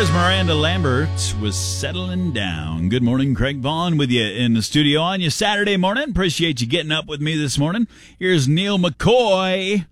There's Miranda Lambert was settling down. Good morning, Craig Vaughn with you in the studio on your Saturday morning. Appreciate you getting up with me this morning. Here's Neil McCoy